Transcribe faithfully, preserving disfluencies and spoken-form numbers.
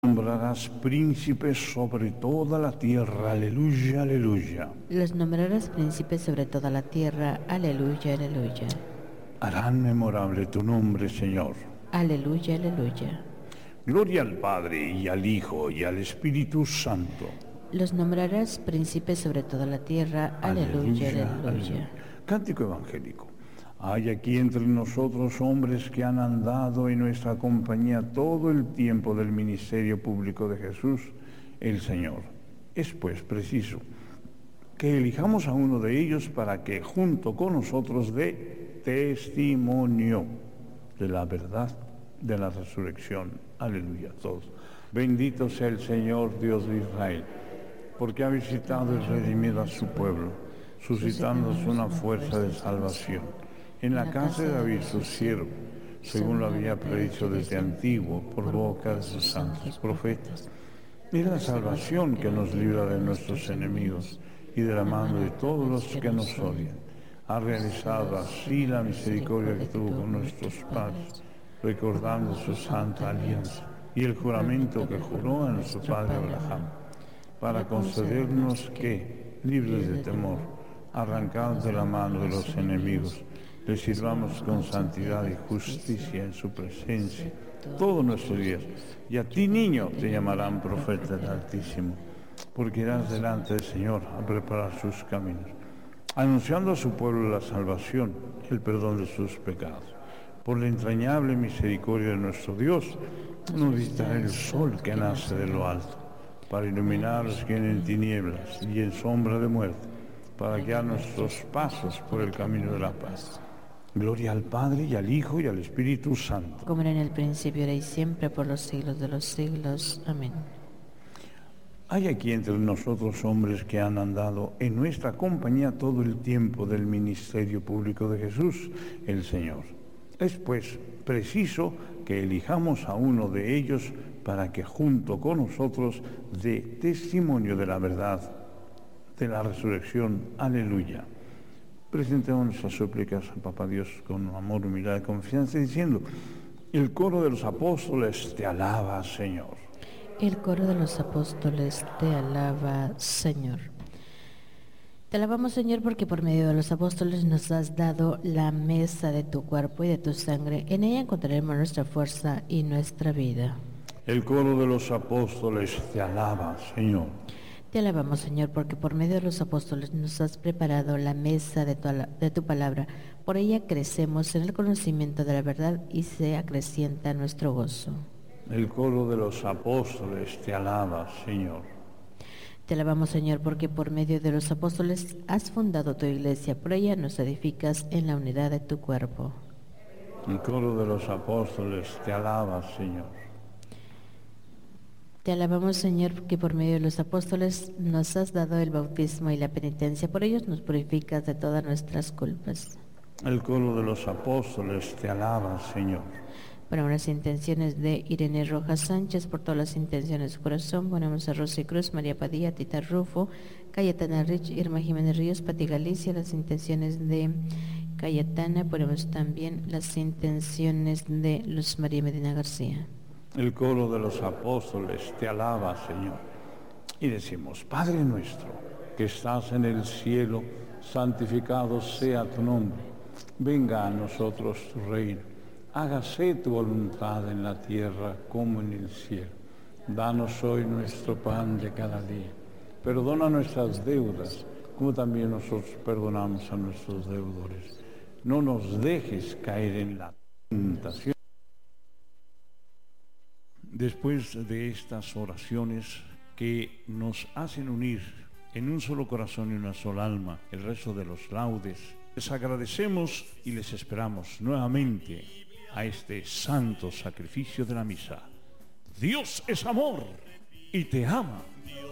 nombrarás príncipes sobre toda la tierra, aleluya, aleluya. Los nombrarás príncipes sobre toda la tierra, aleluya, aleluya. Harán memorable tu nombre, Señor. Aleluya, aleluya. Gloria al Padre, y al Hijo, y al Espíritu Santo. Los nombrarás príncipes sobre toda la tierra, aleluya, aleluya. aleluya. Cántico evangélico. Hay aquí entre nosotros hombres que han andado en nuestra compañía todo el tiempo del ministerio público de Jesús, el Señor. Es pues preciso que elijamos a uno de ellos para que junto con nosotros dé testimonio de la verdad de la resurrección. Aleluya a todos. Bendito sea el Señor Dios de Israel, porque ha visitado y redimido a su pueblo, suscitándonos una fuerza de salvación en la casa de David, su siervo, según lo había predicho desde antiguo por boca de sus santos profetas. Es la salvación que nos libra de nuestros enemigos y de la mano de todos los que nos odian. Ha realizado así la misericordia que tuvo con nuestros padres, recordando su santa alianza y el juramento que juró a nuestro padre Abraham, para concedernos que, libres de temor, arrancados de la mano de los enemigos, le sirvamos con santidad y justicia en su presencia todos nuestros días. Y a ti, niño, te llamarán profeta del Altísimo, porque irás delante del Señor a preparar sus caminos, anunciando a su pueblo la salvación, el perdón de sus pecados. Por la entrañable misericordia de nuestro Dios, nos visitará el sol que nace de lo alto, para iluminar a los que en tinieblas y en sombra de muerte, para guiar nuestros pasos por el camino de la paz. Gloria al Padre, y al Hijo, y al Espíritu Santo. Como era en el principio, ahora y siempre, por los siglos de los siglos. Amén. Hay aquí entre nosotros hombres que han andado en nuestra compañía todo el tiempo del ministerio público de Jesús, el Señor. Es pues preciso que elijamos a uno de ellos para que junto con nosotros dé testimonio de la verdad de la resurrección. Aleluya. Presentemos nuestras súplicas a Papá Dios con amor, humildad y confianza, diciendo: el coro de los apóstoles te alaba, Señor. El coro de los apóstoles te alaba, Señor. Te alabamos, Señor, porque por medio de los apóstoles nos has dado la mesa de tu cuerpo y de tu sangre. En ella encontraremos nuestra fuerza y nuestra vida. El coro de los apóstoles te alaba, Señor. Te alabamos, Señor, porque por medio de los apóstoles nos has preparado la mesa de tu, de tu palabra. Por ella crecemos en el conocimiento de la verdad y se acrecienta nuestro gozo. El coro de los apóstoles te alaba, Señor. Te alabamos, Señor, porque por medio de los apóstoles has fundado tu iglesia. Por ella nos edificas en la unidad de tu cuerpo. El coro de los apóstoles te alaba, Señor. Te alabamos, Señor, porque por medio de los apóstoles nos has dado el bautismo y la penitencia. Por ellos nos purificas de todas nuestras culpas. El coro de los apóstoles te alaba, Señor. Por las intenciones de Irene Rojas Sánchez, por todas las intenciones de su corazón, ponemos a Rosy Cruz, María Padilla, Tita Rufo, Cayetana Rich, Irma Jiménez Ríos, Pati Galicia, las intenciones de Cayetana. Ponemos también las intenciones de Luz María Medina García. El coro de los apóstoles te alaba, Señor. Y decimos: Padre nuestro, que estás en el cielo, santificado sea tu nombre. Venga a nosotros tu reino. Hágase tu voluntad en la tierra como en el cielo. Danos hoy nuestro pan de cada día. Perdona nuestras deudas, como también nosotros perdonamos a nuestros deudores. No nos dejes caer en la tentación. Después de estas oraciones que nos hacen unir en un solo corazón y una sola alma el resto de los laudes, les agradecemos y les esperamos nuevamente a este santo sacrificio de la misa. Dios es amor y te ama.